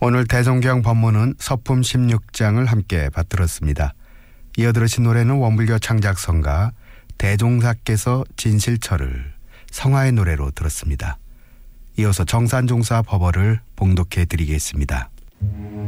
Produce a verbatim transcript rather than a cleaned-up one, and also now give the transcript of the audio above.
오늘 대성경 법문은 서품 십육 장을 함께 받들었습니다. 이어 들으신 노래는 원불교 창작성가 대종사께서 진실철을 성화의 노래로 들었습니다. 이어서 정산종사 법어를 봉독해 드리겠습니다.